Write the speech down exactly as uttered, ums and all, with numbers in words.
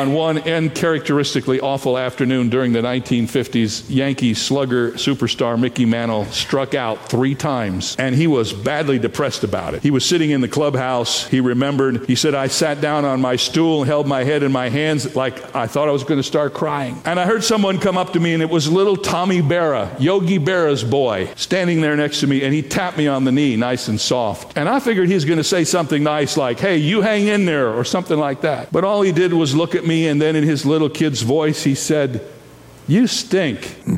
on one uncharacteristically awful afternoon during the nineteen fifties, Yankee slugger superstar Mickey Mantle struck out three times, and he was badly depressed about it. He was sitting in the clubhouse. He remembered, he said, I sat down on my stool and held my head in my hands like I thought I was going to start crying. And I heard someone come up to me, and it was little Tommy Berra, Yogi Berra's boy, standing there next to me, and he tapped me on the knee nice and soft. And I figured he was going to say something nice like, hey, you hang in there, or something like that. But all he did was look at me, and then in his little kid's voice, he said, you stink.